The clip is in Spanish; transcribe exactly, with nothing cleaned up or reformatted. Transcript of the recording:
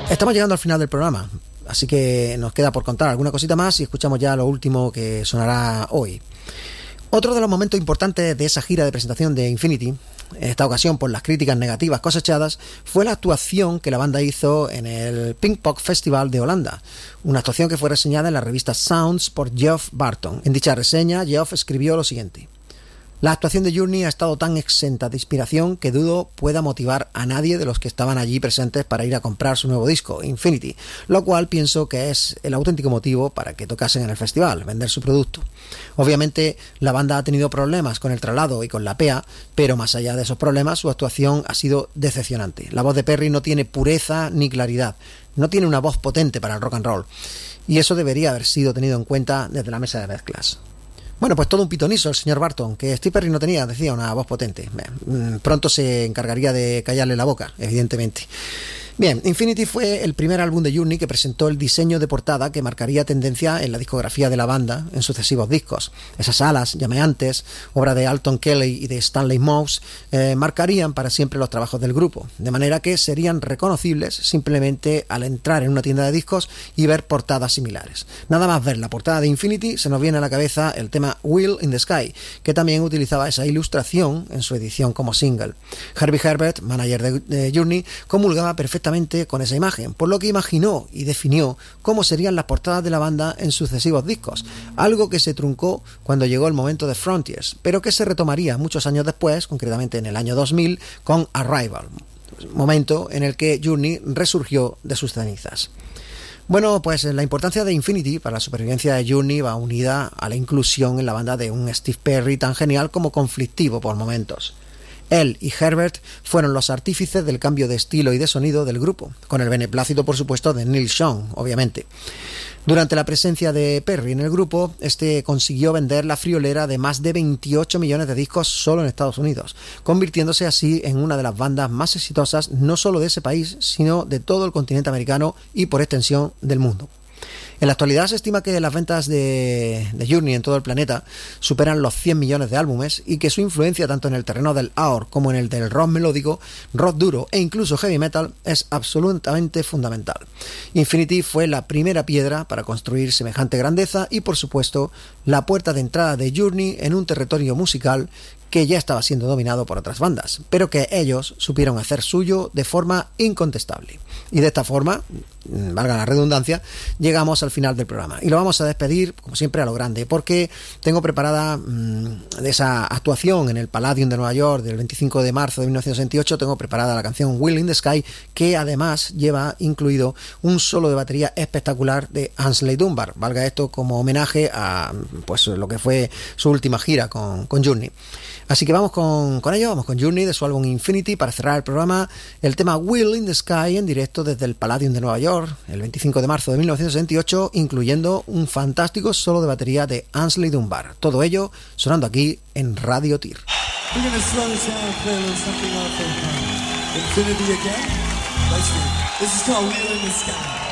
Estamos llegando al final del programa, así que nos queda por contar alguna cosita más y escuchamos ya lo último que sonará hoy. Otro de los momentos importantes de esa gira de presentación de Infinity, en esta ocasión por las críticas negativas cosechadas, fue la actuación que la banda hizo en el Pinkpop Festival de Holanda, una actuación que fue reseñada en la revista Sounds por Geoff Barton. En dicha reseña, Geoff escribió lo siguiente: la actuación de Journey ha estado tan exenta de inspiración que dudo pueda motivar a nadie de los que estaban allí presentes para ir a comprar su nuevo disco, Infinity, lo cual pienso que es el auténtico motivo para que tocasen en el festival, vender su producto. Obviamente, la banda ha tenido problemas con el traslado y con la P E A, pero más allá de esos problemas, su actuación ha sido decepcionante. La voz de Perry no tiene pureza ni claridad, no tiene una voz potente para el rock and roll, y eso debería haber sido tenido en cuenta desde la mesa de mezclas. Bueno, pues todo un pitonizo el señor Barton, que Steve Perry no tenía, decía, una voz potente. Pronto se encargaría de callarle la boca, evidentemente. Bien, Infinity fue el primer álbum de Journey que presentó el diseño de portada que marcaría tendencia en la discografía de la banda en sucesivos discos. Esas alas llameantes, obra de Alton Kelly y de Stanley Mouse, eh, marcarían para siempre los trabajos del grupo, de manera que serían reconocibles simplemente al entrar en una tienda de discos y ver portadas similares. Nada más ver la portada de Infinity se nos viene a la cabeza el tema Wheel in the Sky, que también utilizaba esa ilustración en su edición como single. Herbie Herbert, manager de, de Journey, comulgaba perfectamente con esa imagen, por lo que imaginó y definió cómo serían las portadas de la banda en sucesivos discos, algo que se truncó cuando llegó el momento de Frontiers, pero que se retomaría muchos años después, concretamente en el año dos mil, con Arrival, momento en el que Journey resurgió de sus cenizas. Bueno, pues la importancia de Infinity para la supervivencia de Journey va unida a la inclusión en la banda de un Steve Perry tan genial como conflictivo por momentos. Él y Herbert fueron los artífices del cambio de estilo y de sonido del grupo, con el beneplácito, por supuesto, de Neil Young, obviamente. Durante la presencia de Perry en el grupo, este consiguió vender la friolera de más de veintiocho millones de discos solo en Estados Unidos, convirtiéndose así en una de las bandas más exitosas no solo de ese país, sino de todo el continente americano y, por extensión, del mundo. En la actualidad se estima que las ventas de, de Journey en todo el planeta superan los cien millones de álbumes y que su influencia tanto en el terreno del A O R como en el del rock melódico, rock duro e incluso heavy metal es absolutamente fundamental. Infinity fue la primera piedra para construir semejante grandeza y, por supuesto, la puerta de entrada de Journey en un territorio musical que ya estaba siendo dominado por otras bandas, pero que ellos supieron hacer suyo de forma incontestable. Y de esta forma, valga la redundancia, llegamos al final del programa. Y lo vamos a despedir, como siempre, a lo grande, porque tengo preparada mmm, de esa actuación en el Palladium de Nueva York del veinticinco de marzo de mil novecientos sesenta y ocho, tengo preparada la canción Wheel in the Sky, que además lleva incluido un solo de batería espectacular de Aynsley Dunbar. Valga esto como homenaje a pues lo que fue su última gira con, con Journey. Así que vamos con, con ello, vamos con Journey de su álbum Infinity para cerrar el programa, el tema Wheel in the Sky en directo desde el Palladium de Nueva York el veinticinco de marzo de mil novecientos sesenta y ocho, incluyendo un fantástico solo de batería de Aynsley Dunbar. Todo ello sonando aquí en Radio Tir. Infinity again. This is called Wheel in the Sky.